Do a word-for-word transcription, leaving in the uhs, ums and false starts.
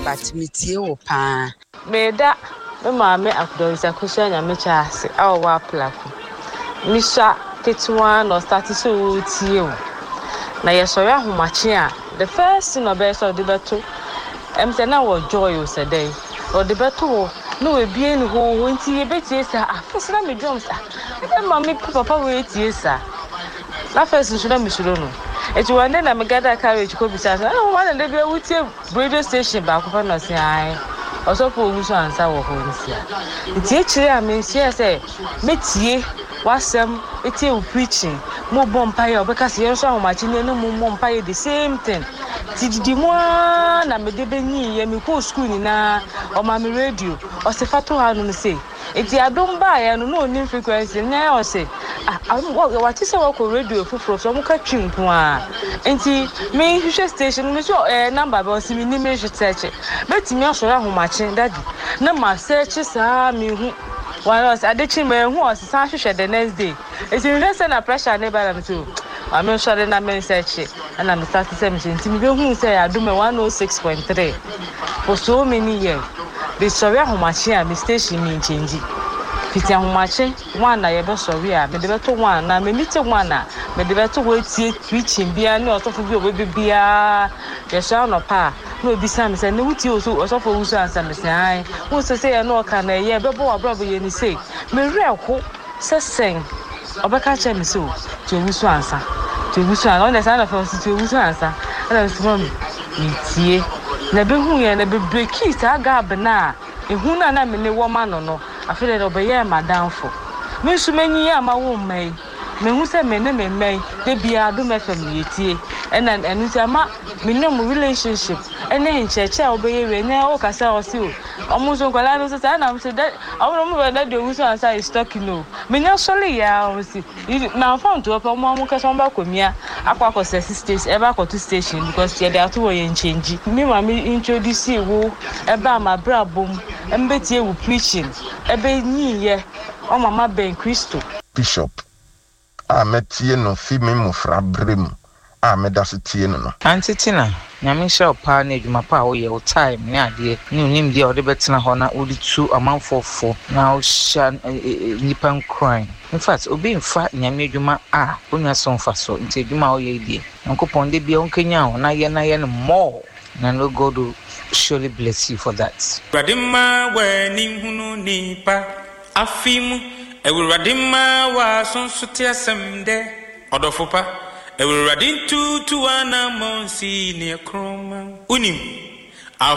but metie wo pa. Me da me maame akudonsa kusha nya me chaase awo wa plako. Misha ketwa no start so tie wo. Na yesori ahomache a the first thing obey so de beto. Em say na wo joy o say dey. O de beto wo no we bie ni ho ho nti ye betie sa afese na me drums ah. E maame papa we tie sa. Na first nso na me suro no. Eti one day na me gather carriage ko bisa say oh one day be wutie radio station ba ko fa no say ai. Oso for oguso ansa wo ho nsia. Eti e kire a me nsia say metie wasem eti u preaching mo bompa ya obeka se yenso ahomachi ne no mo bompa ya the same thing. Ti di mo na me de benyi ye me ko school ni na o ma me radio o se fato ha no say eti adom ba ya no no ni frequency na o say ah what is our radio fufuro so mo ka twimpo a enti me hwehwe station me so eh number ba o si me ni me hwehwe search betimi asoro ahomachi daddy na ma search sa me hu one was adechi me hu o sa hwehwe the next day eti me say na pressure ne ba na too I mean sure na me search and I'm start to say me enti me be hu say adom one oh six point three for so many years the story ahomachi a me station me change fiti ahomachi one na ye be sorry a me de beto one na me nite one na me de beto we tie preaching bia ne osofo bi obi bia ye sha no pa no bi sam say ne wuti oso osofo wuso ansa me say ai wo so say no ka na ye be bo abrobo ye ni say me reko se sen obeka cha me so ti wuso ansa ti wuso an on the side of us ti wuso ansa na so me tie na be hu ye na be break it aga na ehu na na me ne wo ma no no afele do be ye madamfo me su manyi ya ma wo mai me hu se me ne me mai de bia do me fam yetie ena enu se ma me no mo relationship ena ncheche a obeye we na o kasa o si o omo so kwala no se na me se da omo mo be na de wuso ansa is talking no me nya sole ya o si na phone to opa mo mo kasa mba komia akwa ko se station e ba ko to station because ye dey to wo ye change me ma me introduce wo e ba ma brabom embetie wo preaching ebe nyi ye o mama ben Christo Bishop a metie no fi me mufra brem a medasetie no no antitina nyame sha opa na adwuma pa wo ye o time ne ade ne unim de o de betena ho na odi tu amanfofo na o sha nipan crime in fact obi mfa nyame adwuma a onya so mfa so nti adwuma o ye die nkopon de bia onkenya ho na ye na ye no more na no God will surely bless you for that. Radima we ni hunu nipa afimu ewuradima wa sonsote asemde odofopa ewuradin tu tu ana monsi ne kroma unim